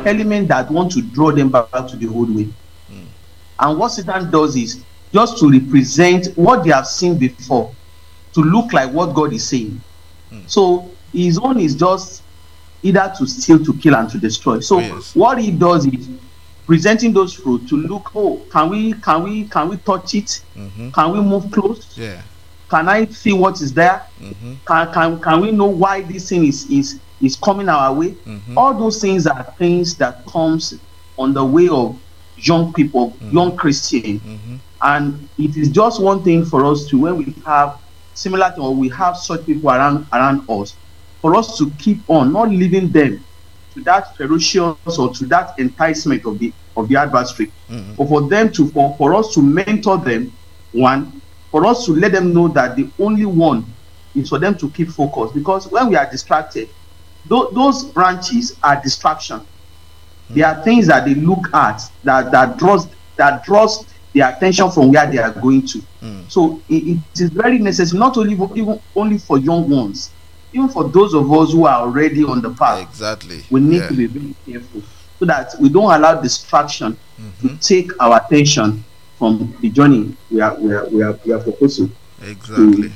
element that want to draw them back to the old way. And what Satan does is just to represent what they have seen before, to look like what God is saying. So his own is just either to steal, to kill, and to destroy. So what he does is presenting those fruit to look, can we touch it? Can we move close? Can I see what is there? Can we know why this thing is coming our way? All those things are things that comes on the way of young people, young Christians. And it is just one thing for us to, when we have similar to, or we have such people around us, for us to keep on, not leaving them to that ferocious or to that enticement of the adversary, but for them to, for us to mentor them, one, for us to let them know that the only one is for them to keep focused. Because when we are distracted, those branches are distraction. They are things that they look at that draws their attention from where they are going to. So it is very necessary, not only even only for young ones, even for those of us who are already on the path. Exactly. We need to be very careful so that we don't allow distraction to take our attention from the journey we are proposing. Exactly.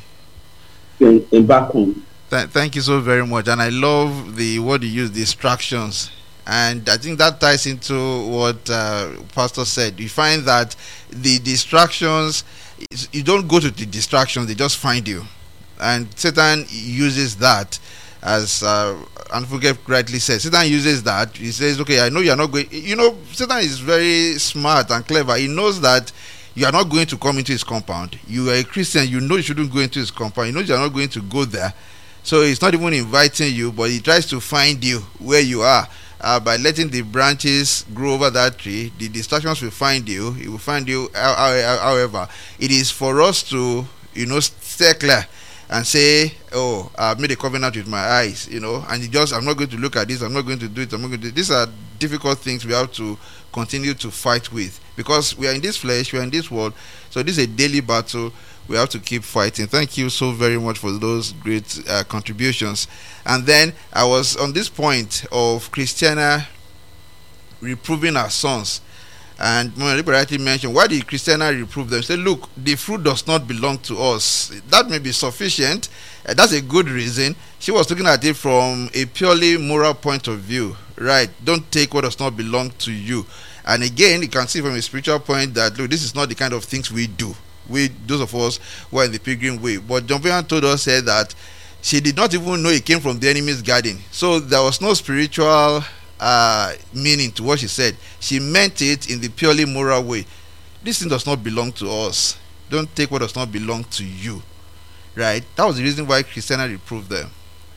To embark on. Thank you so very much. And I love the word you use, distractions. And I think that ties into what Pastor said. You find that the distractions, you don't go to the distractions, they just find you. And Satan uses that, as Anfuge rightly said. Satan uses that. He says, okay, I know you are not going. You know, Satan is very smart and clever. He knows that you are not going to come into his compound. You are a Christian. You know you shouldn't go into his compound. You know you are not going to go there. So he's not even inviting you, but he tries to find you where you are. By letting the branches grow over that tree, the distractions will find you. It will find you. However, it is for us to, stay clear and say, I've made a covenant with my eyes, and I'm not going to look at this. I'm not going to do it. I'm not going to. These are difficult things we have to continue to fight with, because we are in this flesh, we are in this world. So this is a daily battle. We have to keep fighting. Thank you so very much for those great contributions. And then I was on this point of Christiana reproving her sons. And Mama rightly mentioned, why did Christiana reprove them? Say, look, the fruit does not belong to us. That may be sufficient. That's a good reason. She was looking at it from a purely moral point of view. Right? Don't take what does not belong to you. And again, you can see from a spiritual point that, look, this is not the kind of things we do. Those of us who are in the pilgrim way. But John Bunyan told us that she did not even know it came from the enemy's garden. So there was no spiritual meaning to what she said. She meant it in the purely moral way. This thing does not belong to us. Don't take what does not belong to you. Right? That was the reason why Christiana reproved them.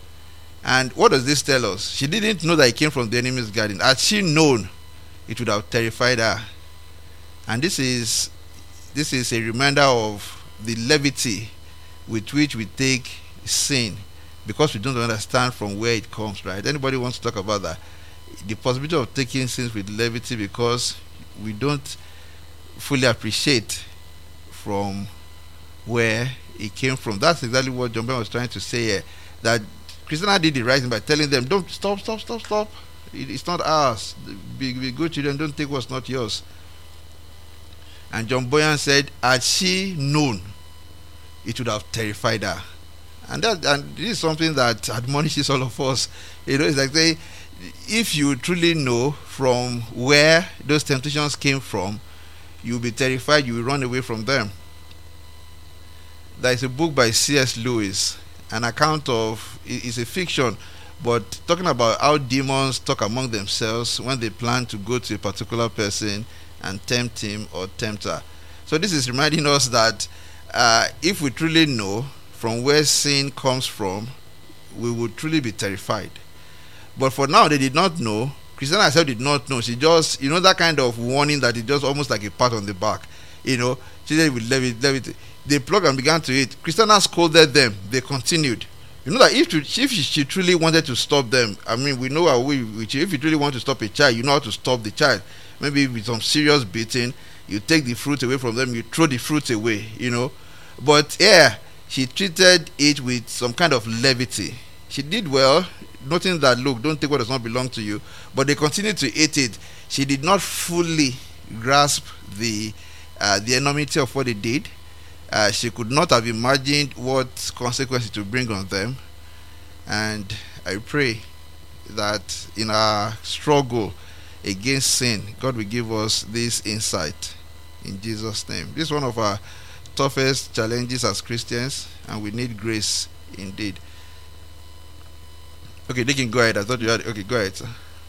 And what does this tell us? She didn't know that it came from the enemy's garden. Had she known, it would have terrified her. And this is a reminder of the levity with which we take sin, because we don't understand from where it comes, right? Anybody wants to talk about that? The possibility of taking sins with levity because we don't fully appreciate from where it came from. That's exactly what John Ben was trying to say here. That Christiana did the right thing by telling them, don't stop. It's not ours. Be good children, don't take what's not yours. And John Bunyan said, had she known, it would have terrified her. And this is something that admonishes all of us. It's like saying, if you truly know from where those temptations came from, you'll be terrified, you will run away from them. There is a book by C.S. Lewis, an account of, it's a fiction, but talking about how demons talk among themselves when they plan to go to a particular person and tempt him or tempt her. So this is reminding us that if we truly know from where sin comes from, we would truly be terrified. But for now, they did not know. Christiana herself did not know. She just, that kind of warning that is just almost like a pat on the back. She said, "We leave it." They plucked and began to eat. Christiana scolded them. They continued. That if she truly wanted to stop them, we know how if you truly want to stop a child, you know how to stop the child. Maybe with some serious beating, you take the fruit away from them, you throw the fruit away, But she treated it with some kind of levity. She did well, noting that, look, don't take what does not belong to you. But they continued to eat it. She did not fully grasp the enormity of what they did. She could not have imagined what consequences it would bring on them. And I pray that in our struggle against sin, God will give us this insight in Jesus' name. This is one of our toughest challenges as Christians, and we need grace indeed. Okay, they can go ahead. I thought you had. Okay, go ahead, sir.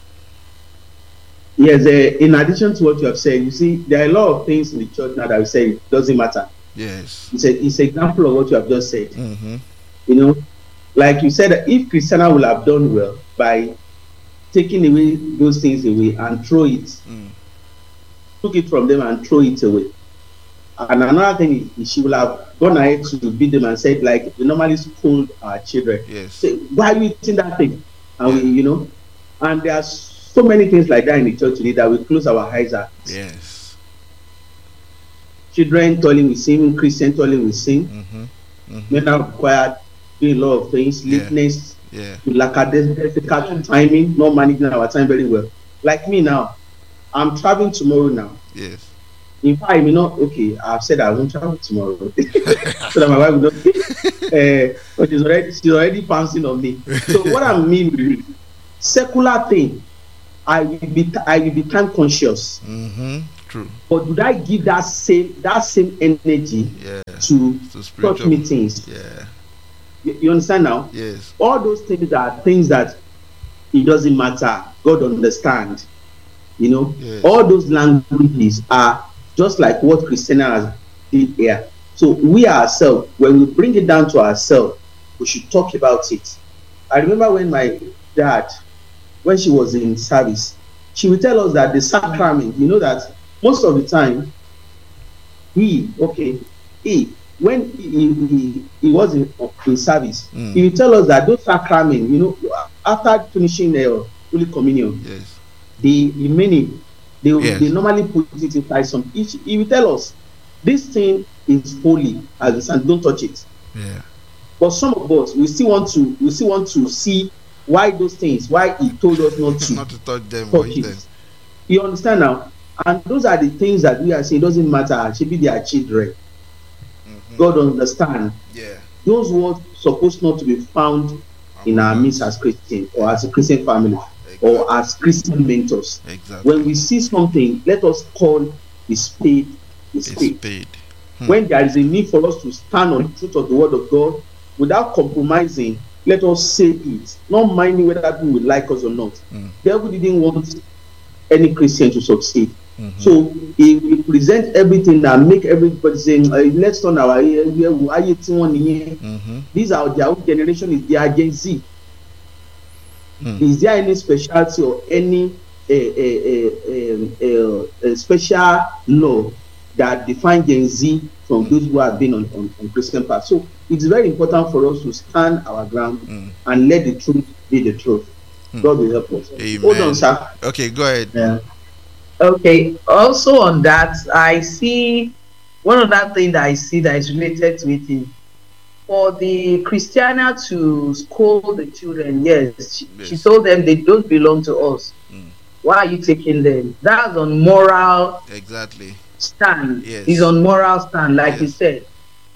Yes, in addition to what you have said, you see, there are a lot of things in the church now that we say it doesn't matter. Yes. It's an example of what you have just said. Mm-hmm. You know, like you said, that if Christiana will have done well by taking away those things away and throw it, took it from them and throw it away. And another thing is she will have gone ahead to beat them and said, like, we normally scold our children. Yes. Say, why are you eating that thing? And we, you know, and there are so many things like that in the church today that we close our eyes at. Yes. Children toiling with sin, Christian toiling with sin. Mm-hmm. Mm-hmm. Men are required doing a lot of things, lateness, lackadaisical timing, not managing our time very well. Like me now, I'm traveling tomorrow now. Yes. In fact, I may not, okay, I've said I won't travel tomorrow. So that my wife will not, but she's already pouncing on me. So what I mean, secular thing, I will be time conscious. Mm-hmm. True. But would I give that same energy to church meetings? Yeah. You understand now? Yes. All those things are things that it doesn't matter. God understand. You know, all those languages are just like what Christiana has did here. So we ourselves, when we bring it down to ourselves, we should talk about it. I remember when my dad, when she was in service, she would tell us that the sacrament, you know that most of the time, when he was in service, he would tell us that those sacrament, you know, after finishing the Holy Communion, the remaining, they normally put it inside some. He will tell us, this thing is holy, as the son, don't touch it. Yeah. But some of us, we still want to see why those things, why he told us not to, not to touch them. You understand now? And those are the things that we are saying, doesn't matter, should be their children. Mm-hmm. God understand. Yeah. Those words supposed not to be found in our midst as Christians or as a Christian family or as Christian mentors. Exactly. When we see something, let us call the spade a spade. When there is a need for us to stand on the truth of the word of God without compromising, let us say it, not minding whether people will like us or not. The devil didn't want any Christian to succeed. Mm-hmm. So he will present everything and make everybody saying, let's turn our ear. These are their own generation, is their Gen Z. Is there any specialty or any special law that defines Gen Z from those who have been on Christian path? So it's very important for us to stand our ground and let the truth be the truth. God will help us. Amen. Hold on, sir. Okay, go ahead. Yeah. Okay. Also on that, I see one other thing that I see that is related to it is for the Christiana to scold the children. Yes, she told them they don't belong to us. Why are you taking them? That's on moral stand. Yes. It's on moral stand, like you said.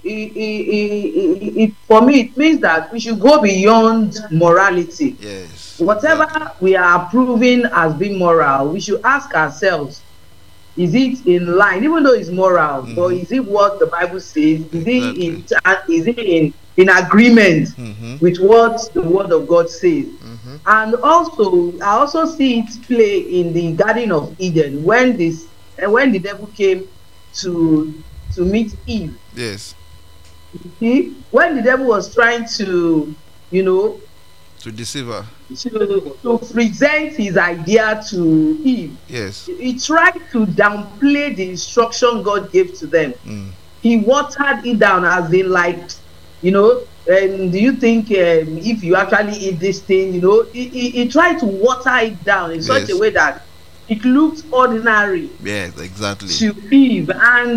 For me, it means that we should go beyond morality. Yes. Whatever we are approving as being moral, we should ask ourselves, is it in line, even though it's moral, but is it what the Bible says? Is it in agreement with what the Word of God says? And also, I also see it play in the Garden of Eden when the devil came to meet Eve. Yes. See, when the devil was trying to, to deceive her, to present his idea to Eve. Yes. He tried to downplay the instruction God gave to them. He watered it down, as in, like, and do you think if you actually eat this thing, he tried to water it down in such a way that it looked ordinary. Yes, exactly. To Eve. And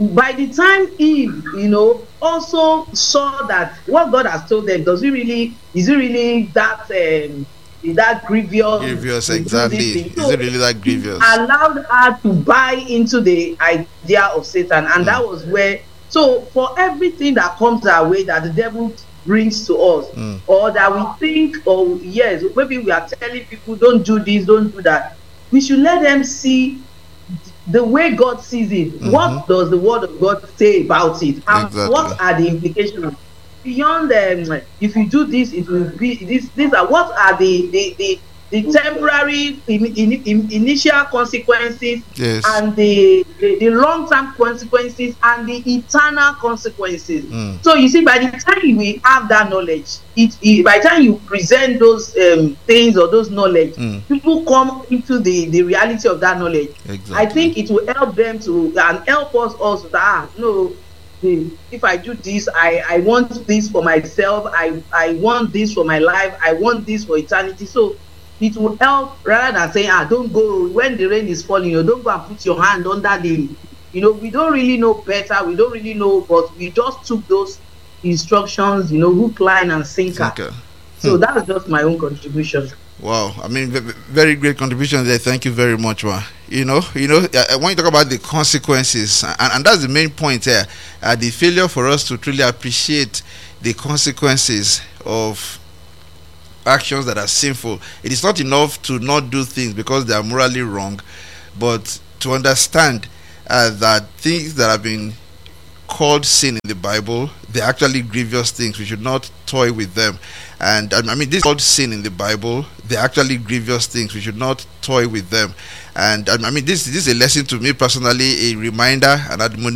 by the time Eve, also saw that what God has told them, is it really that grievous? Grievous, exactly. So is it really that grievous? Allowed her to buy into the idea of Satan, and that was where. So for everything that comes our way that the devil brings to us, or that we think, oh yes, maybe we are telling people don't do this, don't do that, we should let them see the way God sees it. What does the word of God say about it, and what are the implications beyond if you do this, it will be this. These are what are the temporary initial consequences, yes, and the long-term consequences, and the eternal consequences. So you see, by the time we have that knowledge, by the time you present those things or those knowledge, people come into the reality of that knowledge. Exactly. I think it will help them to, and help us also that if I do this, I want this for myself, I want this for my life, I want this for eternity. So it will help, rather than saying, don't go when the rain is falling, don't go and put your hand under the, we don't really know better, we don't really know, but we just took those instructions, hook, line, and sinker. So that's just my own contribution. Wow, I mean, very great contribution there. Thank you very much, man. When you talk about the consequences, and that's the main point here, the failure for us to truly appreciate the consequences of actions that are sinful. It is not enough to not do things because they are morally wrong, but to understand that things that have been called sin in the Bible, they're actually grievous things. We should not toy with them. And I mean, this called sin in the Bible, they're actually grievous things. We should not toy with them. And I mean, this is a lesson to me personally, a reminder, an admonition